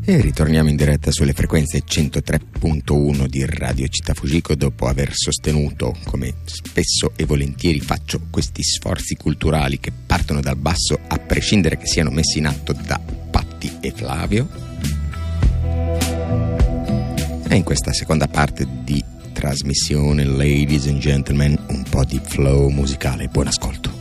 E ritorniamo in diretta sulle frequenze 103.1 di Radio Città Fujiko dopo aver sostenuto, come spesso e volentieri faccio, questi sforzi culturali che partono dal basso a prescindere che siano messi in atto da Patti e Flavio. E in questa seconda parte di trasmissione, ladies and gentlemen, un po' di flow musicale. Buon ascolto.